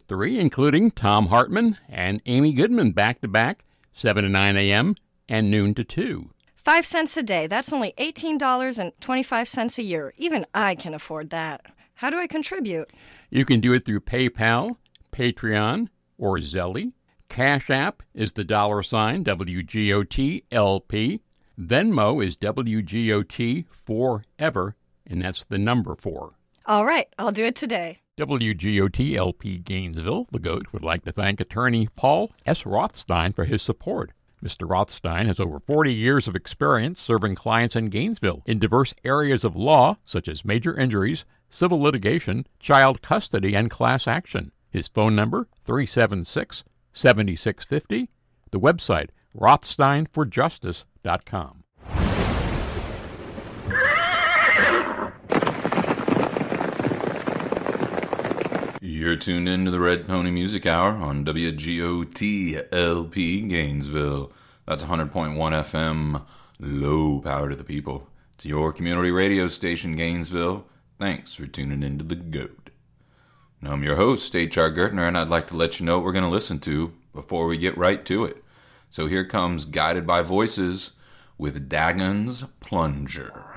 3, including Tom Hartman and Amy Goodman back-to-back, 7 to 9 a.m. and noon to 2. 5 cents a day. That's only $18.25 a year. Even I can afford that. How do I contribute? You can do it through PayPal, Patreon, or Zelle. Cash App is the $ WGOTLP. Venmo is WGOT forever, and that's the number 4. All right, I'll do it today. WGOT-LP Gainesville, the GOAT, would like to thank attorney Paul S. Rothstein for his support. Mr. Rothstein has over 40 years of experience serving clients in Gainesville in diverse areas of law, such as major injuries, civil litigation, child custody, and class action. His phone number, 376-7650. The website, rothsteinforjustice.com. You're tuned in to the Red Pony Music Hour on WGOT-LP Gainesville. That's 100.1 FM, low power to the people. It's your community radio station, Gainesville. Thanks for tuning in to the GOAT. Now, I'm your host, H.R. Gertner, and I'd like to let you know what we're going to listen to before we get right to it. So here comes Guided by Voices with Dagon's Plunger.